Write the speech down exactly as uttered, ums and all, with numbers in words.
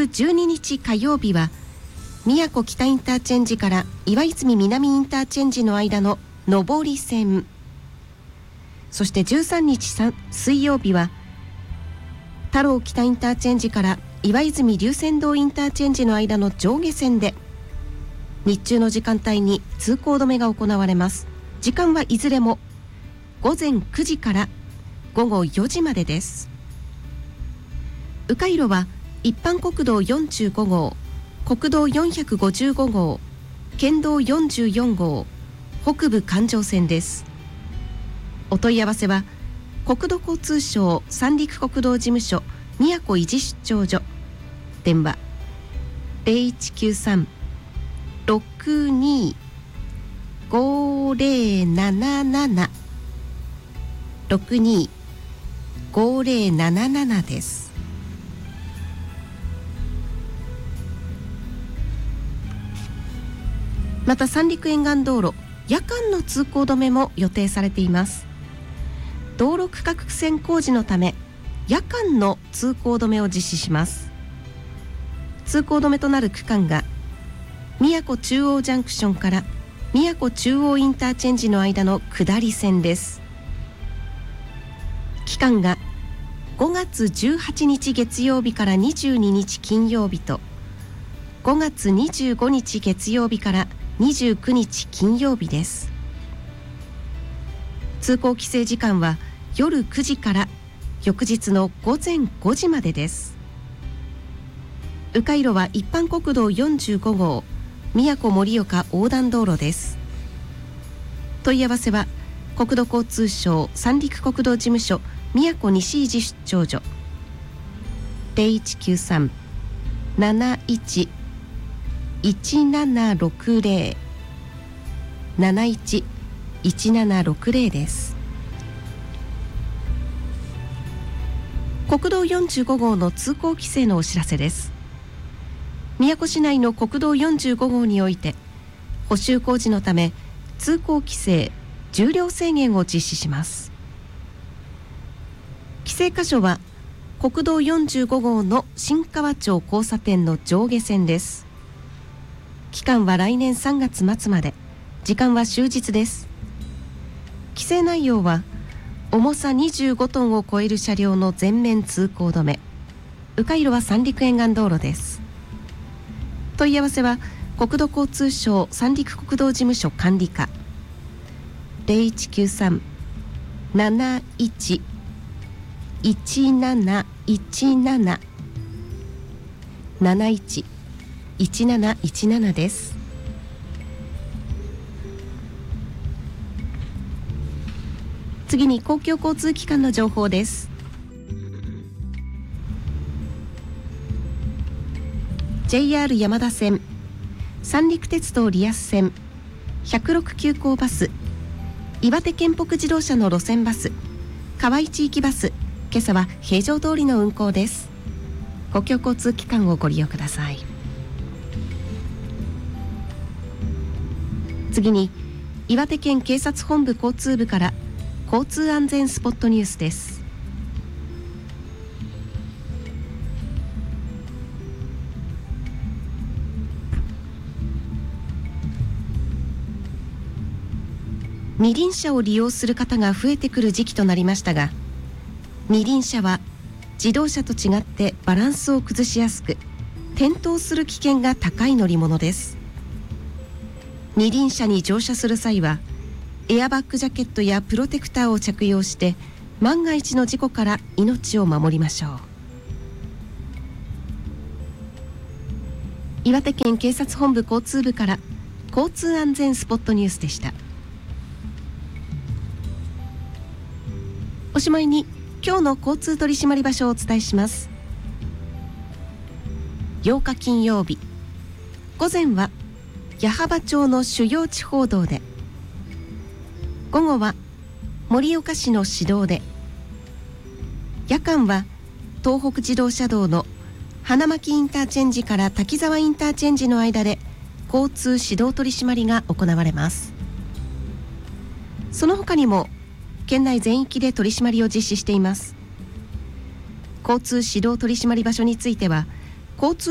くじゅうににち火曜日は宮古北インターチェンジから岩泉南インターチェンジの間の上り線、そしてじゅうさんにち水曜日は太郎北インターチェンジから岩泉龍泉洞インターチェンジの間の上下線で日中の時間帯に通行止めが行われます。時間はいずれもごぜんくじからごごよじまでです。迂回路は一般国道よんじゅうごごう、国道よんひゃくごじゅうごごう、県道よんじゅうよんごう、北部環状線です。お問い合わせは国土交通省三陸国道事務所宮古維持出張所、電話 ゼロいちきゅうさん ろくにー ごぜろなななな ろくにー ごぜろななななです。また三陸沿岸道路、夜間の通行止めも予定されています。道路区画線工事のため夜間の通行止めを実施します。通行止めとなる区間が宮古中央ジャンクションから宮古中央インターチェンジの間の下り線です。期間がごがつじゅうはちにち月曜日からにじゅうににち金曜日とごがつにじゅうごにち月曜日からにじゅうくにち金曜日です。通行規制時間は夜くじから翌日のごぜんごじまでです。迂回路は一般国道よんじゅうごごう宮古盛岡横断道路です。問い合わせは国土交通省三陸国道事務所宮古西維持出張所 ゼロいちきゅうさん なないち いちななろくぜろ なないち いちななろくぜろ です。国道よんじゅうごごうの通行規制のお知らせです。宮古市内の国道よんじゅうごごうにおいて補修工事のため通行規制、重量制限を実施します。規制箇所は国道よんじゅうごごうの新川町交差点の上下線です。期間は来年さんがつまつまで、時間は終日です。規制内容は重さにじゅうごトンを超える車両の全面通行止め、迂回路は三陸沿岸道路です。問い合わせは国土交通省三陸国道事務所管理課 ゼロいちきゅうさん なないち いちなないちなな なないち いちなないちななです。次に公共交通機関の情報です。ジェイアール 山田線、三陸鉄道リアス線、ひゃくろく急行バス、岩手県北自動車の路線バス、河合地域バス、今朝は平常通りの運行です。公共交通機関をご利用ください。次に岩手県警察本部交通部から交通安全スポットニュースです。二輪車を利用する方が増えてくる時期となりましたが、二輪車は自動車と違ってバランスを崩しやすく転倒する危険が高い乗り物です。二輪車に乗車する際はエアバッグジャケットやプロテクターを着用して万が一の事故から命を守りましょう。岩手県警察本部交通部から交通安全スポットニュースでした。おしまいに今日の交通取締場所をお伝えします。ようか金曜日、午前は矢巾町の主要地方道で、午後は盛岡市の市道で、夜間は東北自動車道の花巻インターチェンジから滝沢インターチェンジの間で交通指導取締りが行われます。その他にも県内全域で取り締まりを実施しています。交通指導取締り場所については交通